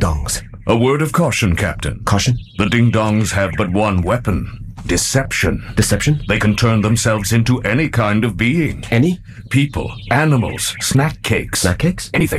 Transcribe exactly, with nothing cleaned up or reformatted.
ding-dongs. A word of caution, Captain. Caution? The ding-dongs have but one weapon. Deception. Deception? They can turn themselves into any kind of being. Any? People, animals, snack cakes. Snack cakes? Anything.